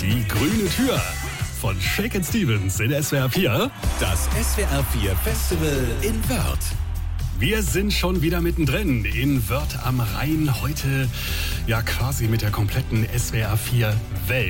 Die grüne Tür von Shakin' Stevens in SWR 4. Das SWR 4 Festival in Wörth. Wir sind schon wieder mittendrin in Wörth am Rhein. Heute ja quasi mit der kompletten SWR 4 Welt.